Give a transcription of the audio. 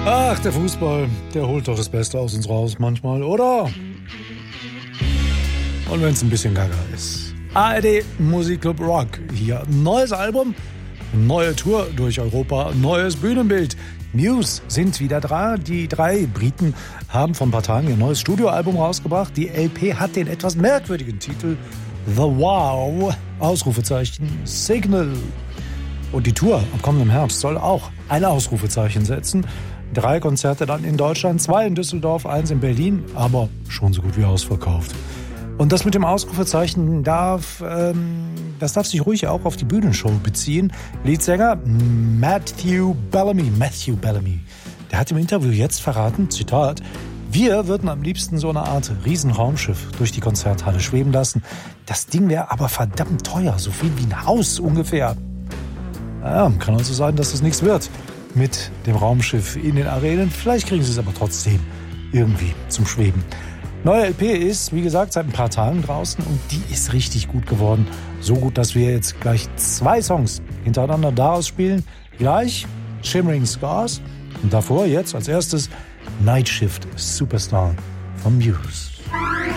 Ach, der Fußball, der holt doch das Beste aus uns raus manchmal, oder? Und wenn es ein bisschen gaga ist. ARD Musikclub Rock. Hier neues Album, neue Tour durch Europa, neues Bühnenbild. Muse sind wieder dran. Die 3 Briten haben vor ein paar Tagen ihr neues Studioalbum rausgebracht. Die LP hat den etwas merkwürdigen Titel The Wow, Ausrufezeichen, Signal. Und die Tour am kommenden Herbst soll auch ein Ausrufezeichen setzen. 3 Konzerte dann in Deutschland, 2 in Düsseldorf, 1 in Berlin, aber schon so gut wie ausverkauft. Und das mit dem Ausrufezeichen darf sich ruhig auch auf die Bühnenshow beziehen. Leadsänger Matthew Bellamy, der hat im Interview jetzt verraten, Zitat, wir würden am liebsten so eine Art Riesenraumschiff durch die Konzerthalle schweben lassen. Das Ding wäre aber verdammt teuer, so viel wie ein Haus ungefähr. Ja, kann also sein, dass es nichts wird mit dem Raumschiff in den Arenen. Vielleicht kriegen sie es aber trotzdem irgendwie zum Schweben. Neue LP ist, wie gesagt, seit ein paar Tagen draußen und die ist richtig gut geworden. So gut, dass wir jetzt gleich 2 Songs hintereinander daraus spielen. Gleich Shimmering Scars und davor jetzt als erstes Night Shift Superstar von Muse.